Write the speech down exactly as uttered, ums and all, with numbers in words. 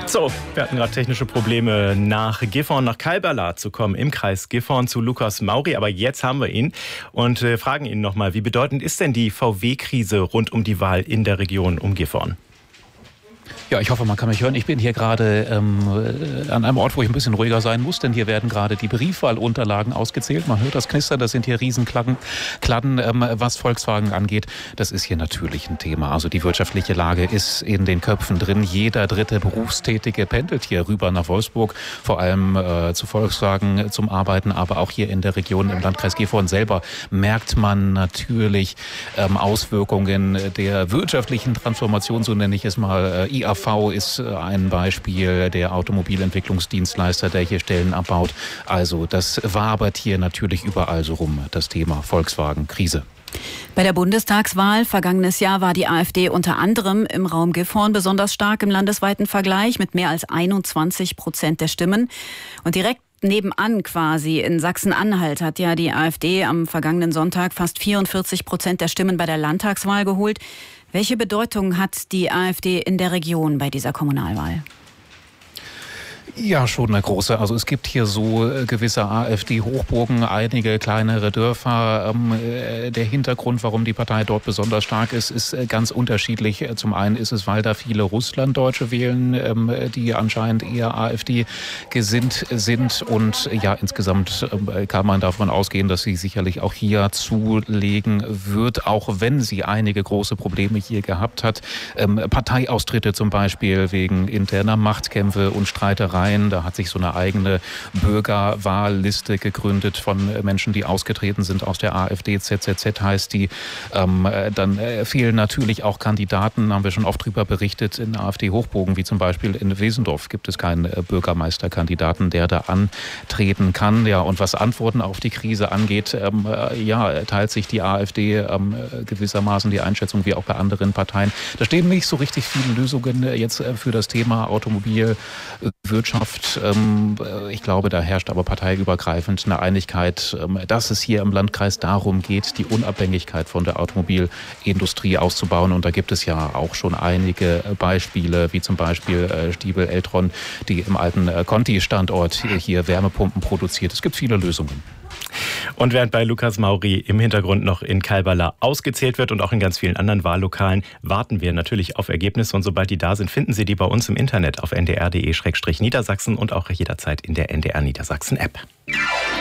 So, wir hatten gerade technische Probleme, nach Gifhorn, nach Kalberlath zu kommen, im Kreis Gifhorn zu Lukas Mauri. Aber jetzt haben wir ihn und äh, fragen ihn nochmal, wie bedeutend ist denn die V W-Krise rund um die Wahl in der Region um Gifhorn? Ja, ich hoffe, man kann mich hören. Ich bin hier gerade ähm, an einem Ort, wo ich ein bisschen ruhiger sein muss, denn hier werden gerade die Briefwahlunterlagen ausgezählt. Man hört das Knistern, das sind hier Riesenkladden. Kladden, ähm, was Volkswagen angeht, das ist hier natürlich ein Thema. Also die wirtschaftliche Lage ist in den Köpfen drin. Jeder dritte Berufstätige pendelt hier rüber nach Wolfsburg, vor allem äh, zu Volkswagen zum Arbeiten, aber auch hier in der Region im Landkreis Gifhorn selber merkt man natürlich ähm, Auswirkungen der wirtschaftlichen Transformation, so nenne ich es mal. Äh, I A V ist ein Beispiel, der Automobilentwicklungsdienstleister, der hier Stellen abbaut. Also das wabert hier natürlich überall so rum, das Thema Volkswagen-Krise. Bei der Bundestagswahl vergangenes Jahr war die AfD unter anderem im Raum Gifhorn besonders stark im landesweiten Vergleich mit mehr als einundzwanzig Prozent der Stimmen. Und direkt nebenan quasi in Sachsen-Anhalt hat ja die AfD am vergangenen Sonntag fast vierundvierzig Prozent der Stimmen bei der Landtagswahl geholt. Welche Bedeutung hat die AfD in der Region bei dieser Kommunalwahl? Ja, schon eine große. Also es gibt hier so gewisse AfD-Hochburgen, einige kleinere Dörfer. Ähm, der Hintergrund, warum die Partei dort besonders stark ist, ist ganz unterschiedlich. Zum einen ist es, weil da viele Russlanddeutsche wählen, ähm, die anscheinend eher AfD gesinnt sind. Und ja, insgesamt ähm, kann man davon ausgehen, dass sie sicherlich auch hier zulegen wird, auch wenn sie einige große Probleme hier gehabt hat. Ähm, Parteiaustritte zum Beispiel wegen interner Machtkämpfe und Streitereien. Da hat sich so eine eigene Bürgerwahlliste gegründet von Menschen, die ausgetreten sind aus der AfD. Z Z Z heißt die. Ähm, dann äh, fehlen natürlich auch Kandidaten, haben wir schon oft drüber berichtet, in AfD-Hochburgen, wie zum Beispiel in Wesendorf gibt es keinen äh, Bürgermeisterkandidaten, der da antreten kann. Ja, und was Antworten auf die Krise angeht, ähm, äh, ja, teilt sich die AfD ähm, gewissermaßen die Einschätzung wie auch bei anderen Parteien. Da stehen nicht so richtig viele Lösungen äh, jetzt äh, für das Thema Automobilwirtschaft. Ich glaube, da herrscht aber parteiübergreifend eine Einigkeit, dass es hier im Landkreis darum geht, die Unabhängigkeit von der Automobilindustrie auszubauen. Und da gibt es ja auch schon einige Beispiele, wie zum Beispiel Stiebel Eltron, die im alten Conti-Standort hier Wärmepumpen produziert. Es gibt viele Lösungen. Und während bei Lukas Mauri im Hintergrund noch in Kalberlath ausgezählt wird und auch in ganz vielen anderen Wahllokalen, warten wir natürlich auf Ergebnisse. Und sobald die da sind, finden Sie die bei uns im Internet auf n d r punkt d e slash niedersachsen und auch jederzeit in der N D R Niedersachsen App.